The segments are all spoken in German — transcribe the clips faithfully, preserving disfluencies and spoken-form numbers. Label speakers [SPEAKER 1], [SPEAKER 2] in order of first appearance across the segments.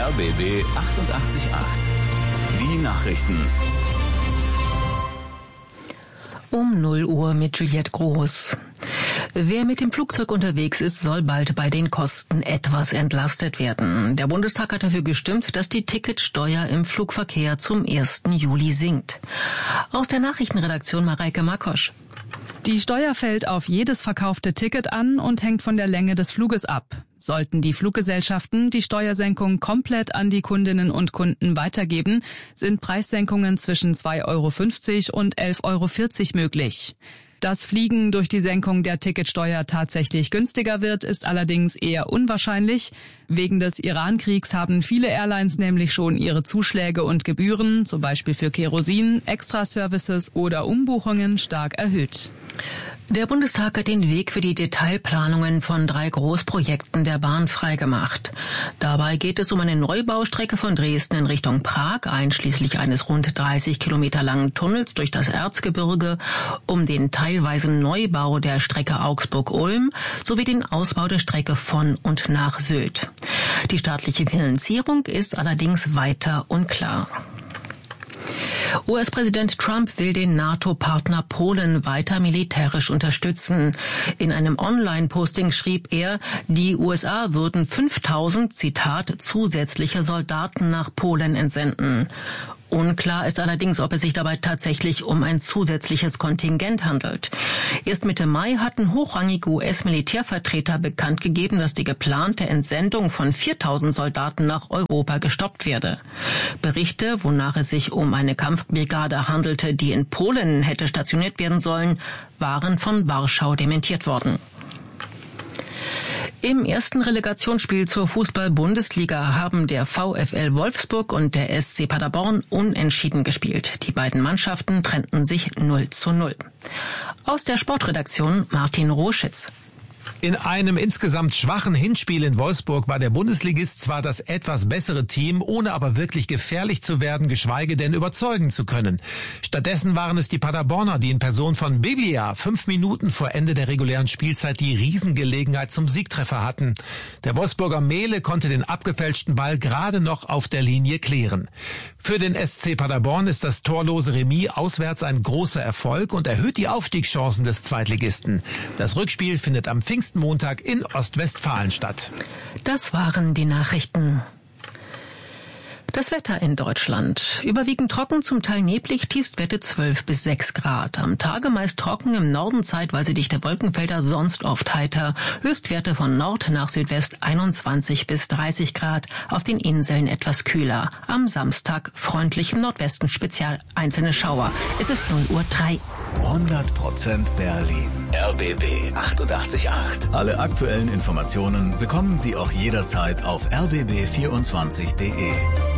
[SPEAKER 1] R B B achtundachtzig Komma acht. Die Nachrichten.
[SPEAKER 2] Um null Uhr mit Juliette Groß. Wer mit dem Flugzeug unterwegs ist, soll bald bei den Kosten etwas entlastet werden. Der Bundestag hat dafür gestimmt, dass die Ticketsteuer im Flugverkehr zum ersten Juli sinkt. Aus der Nachrichtenredaktion Mareike Makosch.
[SPEAKER 3] Die Steuer fällt auf jedes verkaufte Ticket an und hängt von der Länge des Fluges ab. Sollten die Fluggesellschaften die Steuersenkung komplett an die Kundinnen und Kunden weitergeben, sind Preissenkungen zwischen zwei Euro fünfzig und elf Euro vierzig möglich. Dass Fliegen durch die Senkung der Ticketsteuer tatsächlich günstiger wird, ist allerdings eher unwahrscheinlich. Wegen des Iran-Kriegs haben viele Airlines nämlich schon ihre Zuschläge und Gebühren, zum Beispiel für Kerosin, Extraservices oder Umbuchungen, stark erhöht.
[SPEAKER 2] Der Bundestag hat den Weg für die Detailplanungen von drei Großprojekten der Bahn freigemacht. Dabei geht es um eine Neubaustrecke von Dresden in Richtung Prag, einschließlich eines rund dreißig Kilometer langen Tunnels durch das Erzgebirge, um den teilweisen Neubau der Strecke Augsburg-Ulm sowie den Ausbau der Strecke von und nach Sylt. Die staatliche Finanzierung ist allerdings weiter unklar. U S-Präsident Trump will den NATO-Partner Polen weiter militärisch unterstützen. In einem Online-Posting schrieb er, die U S A würden fünftausend, Zitat, zusätzliche Soldaten nach Polen entsenden. Unklar ist allerdings, ob es sich dabei tatsächlich um ein zusätzliches Kontingent handelt. Erst Mitte Mai hatten hochrangige U S-Militärvertreter bekannt gegeben, dass die geplante Entsendung von viertausend Soldaten nach Europa gestoppt werde. Berichte, wonach es sich um eine Kampfbrigade handelte, die in Polen hätte stationiert werden sollen, waren von Warschau dementiert worden. Im ersten Relegationsspiel zur Fußball-Bundesliga haben der VfL Wolfsburg und der S C Paderborn unentschieden gespielt. Die beiden Mannschaften trennten sich null zu null. Aus der Sportredaktion Martin Roschitz.
[SPEAKER 4] In einem insgesamt schwachen Hinspiel in Wolfsburg war der Bundesligist zwar das etwas bessere Team, ohne aber wirklich gefährlich zu werden, geschweige denn überzeugen zu können. Stattdessen waren es die Paderborner, die in Person von Biglia fünf Minuten vor Ende der regulären Spielzeit die Riesengelegenheit zum Siegtreffer hatten. Der Wolfsburger Mehle konnte den abgefälschten Ball gerade noch auf der Linie klären. Für den S C Paderborn ist das torlose Remis auswärts ein großer Erfolg und erhöht die Aufstiegschancen des Zweitligisten. Das Rückspiel findet am Pfingstmontag in Ostwestfalen statt.
[SPEAKER 2] Das waren die Nachrichten. Das Wetter in Deutschland. Überwiegend trocken, zum Teil neblig, Tiefstwerte zwölf bis sechs Grad. Am Tage meist trocken, im Norden zeitweise dichte Wolkenfelder, sonst oft heiter. Höchstwerte von Nord nach Südwest einundzwanzig bis dreißig Grad. Auf den Inseln etwas kühler. Am Samstag freundlich im Nordwesten speziell einzelne Schauer. Es ist null Uhr drei.
[SPEAKER 1] hundert Prozent Berlin. R B B achtundachtzig Komma acht. Alle aktuellen Informationen bekommen Sie auch jederzeit auf r b b vierundzwanzig punkt de.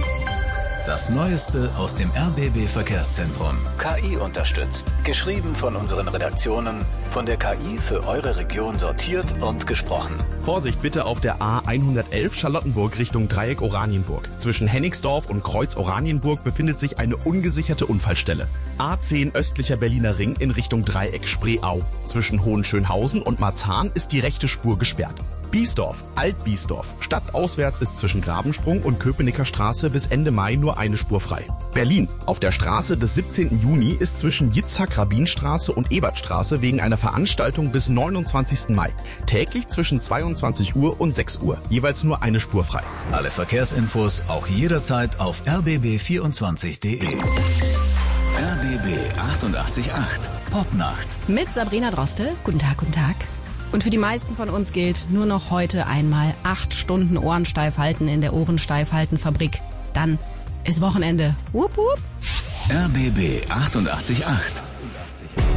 [SPEAKER 1] Das Neueste aus dem R B B Verkehrszentrum. K I unterstützt. Geschrieben von unseren Redaktionen. Von der K I für eure Region sortiert und gesprochen.
[SPEAKER 5] Vorsicht bitte auf der A hundertelf Charlottenburg Richtung Dreieck Oranienburg. Zwischen Hennigsdorf und Kreuz Oranienburg befindet sich eine ungesicherte Unfallstelle. A zehn östlicher Berliner Ring in Richtung Dreieck Spreeau. Zwischen Hohenschönhausen und Marzahn ist die rechte Spur gesperrt. Biesdorf, Alt-Biesdorf. Stadtauswärts ist zwischen Grabensprung und Köpenicker Straße bis Ende Mai nur eine Spur frei. Berlin. Auf der Straße des siebzehnten Juni ist zwischen Jitzhak-Rabin-Straße und Ebertstraße wegen einer Veranstaltung bis neunundzwanzigsten Mai. Täglich zwischen zweiundzwanzig Uhr und sechs Uhr. Jeweils nur eine Spur frei.
[SPEAKER 1] Alle Verkehrsinfos auch jederzeit auf r b b vierundzwanzig punkt de. R B B achtundachtzig Komma acht. Popnacht.
[SPEAKER 6] Mit Sabrina Droste. Guten Tag, guten Tag. Und für die meisten von uns gilt nur noch heute einmal acht Stunden Ohrensteif halten in der Ohrensteifhaltenfabrik. Dann ist Wochenende. Wupp, wupp.
[SPEAKER 1] R B B achtundachtzig Komma acht.